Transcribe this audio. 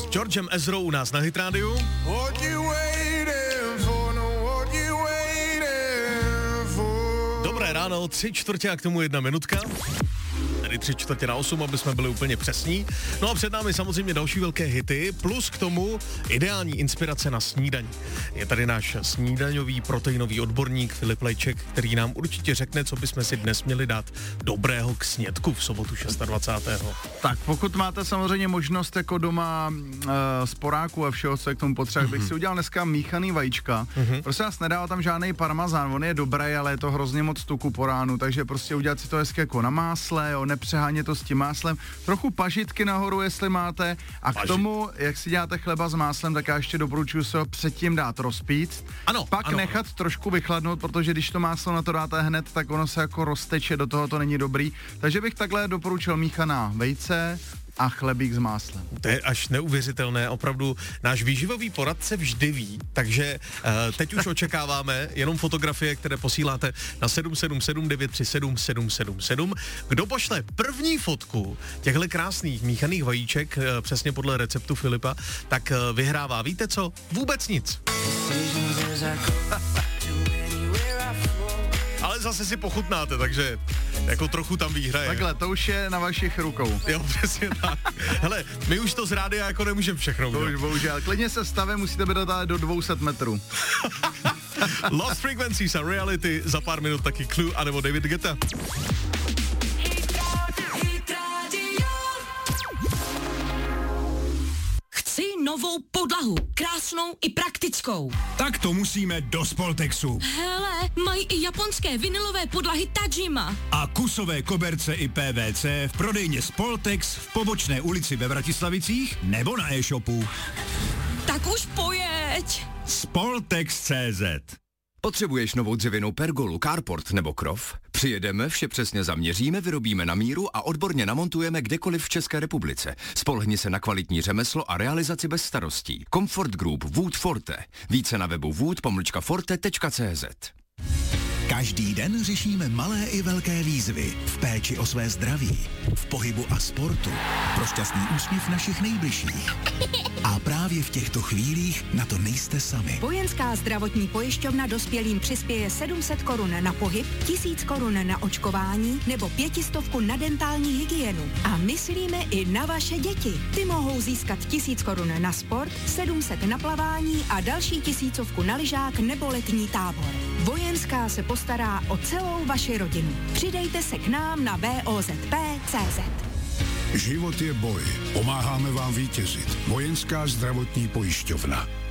Georgem Ezrou u nás na Hit Radio. Dobré ráno, 3/4 a k tomu 1 minutka. Tedy 7:45, aby jsme byli úplně přesní. No a před námi samozřejmě další velké hity, plus k tomu ideální inspirace na snídaní. Je tady náš snídaňový proteinový odborník Filip Lejček, který nám určitě řekne, co bychom si dnes měli dát dobrého k snědku v sobotu 26. Tak pokud máte samozřejmě možnost jako doma sporáku a všeho, co je k tomu potřeba, bych si udělal dneska míchaný vajíčka. Prostě nás nedává tam žádný parmazán, on je dobrý, ale je to hrozně moc tuku po ránu, takže prostě udělat si to hezky jako na másle, jo, nepřehánět to s tím máslem, trochu pažitky nahoru, jestli máte, a k tomu, jak si děláte chleba s máslem, tak já ještě doporučuji se ho předtím dát rozpít, pak nechat trošku vychladnout, protože když to máslo na to dáte hned, tak ono se jako rozteče, do toho to není dobrý, takže bych takhle doporučil míchaná vejce a chlebík s máslem. To je až neuvěřitelné, opravdu náš výživový poradce vždy ví, takže teď už očekáváme jenom fotografie, které posíláte na 777 937 777. Kdo pošle první fotku těchto krásných míchaných vajíček, přesně podle receptu Filipa, tak vyhrává, víte co? Vůbec nic. Ale zase si pochutnáte, takže jako trochu tam výhraje. Takhle, to už je na vašich rukou. Jo, přesně tak. Hele, my už to z rádia jako nemůžeme všechno. To už bohužel. Klidně se stavem musíte být do 200 metrů. Lost Frequencies a Reality, za pár minut taky Clue, anebo David Guetta. Novou podlahu, krásnou i praktickou. Tak to musíme do Spoltexu. Hele, mají i japonské vinylové podlahy Tajima. A kusové koberce i PVC v prodejně Spoltex v Pobočné ulici ve Vratislavicích nebo na e-shopu. Tak už pojeď. Spoltex.cz. Potřebuješ novou dřevěnou pergolu, carport nebo krov? Přijedeme, vše přesně zaměříme, vyrobíme na míru a odborně namontujeme kdekoliv v České republice. Spolehni se na kvalitní řemeslo a realizaci bez starostí. Comfort Group Wood Forte. Více na webu wood-forte.cz. Každý den řešíme malé i velké výzvy v péči o své zdraví, v pohybu a sportu, pro šťastný úsměv našich nejbližších. A právě v těchto chvílích na to nejste sami. Vojenská zdravotní pojišťovna dospělým přispěje 700 korun na pohyb, 1000 korun na očkování nebo 500 na dentální hygienu. A myslíme i na vaše děti. Ty mohou získat 1000 korun na sport, 700 na plavání a další 1000 na lyžák nebo letní tábor. Vojenská se postará o celou vaši rodinu. Přidejte se k nám na VOZP.cz. Život je boj. Pomáháme vám vítězit. Vojenská zdravotní pojišťovna.